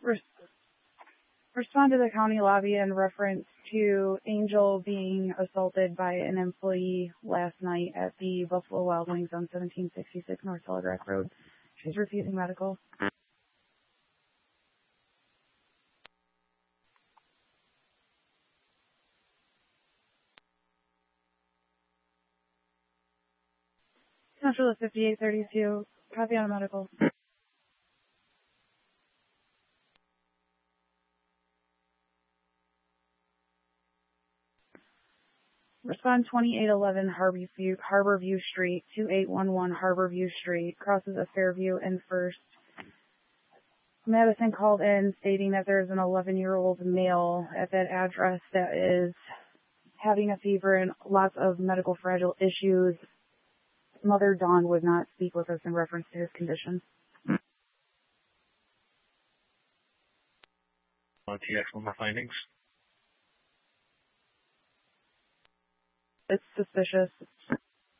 Re- Respond to the county lobby in reference to Angel being assaulted by an employee last night at the Buffalo Wild Wings on 1766 North Telegraph Road. She's refusing medical. Central 5832. Copy on a medical. Respond 2811 Harborview Street, 2811 Harborview Street, crosses of Fairview and First. Madison called in stating that there's an 11-year-old male at that address that is having a fever and lots of medical fragile issues. Mother Dawn would not speak with us in reference to his condition. TX, one more findings. It's suspicious.